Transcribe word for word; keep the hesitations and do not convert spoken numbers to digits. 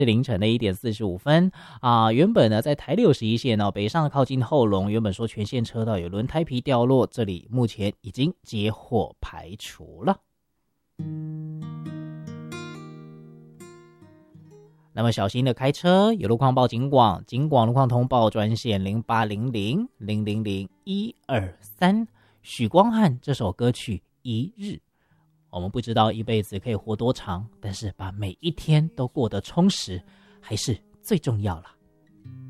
是凌晨的一点四十五分啊、呃，原本呢在台六十一线哦，北上靠近后龙，原本说全线车道有轮胎皮掉落，这里目前已经接获排除了。那么小心的开车，有路况报警广，警广路况通报专线零八零零零零零一二三。许光汉这首歌曲《一日》，我们不知道一辈子可以活多长，但是把每一天都过得充实，还是最重要了。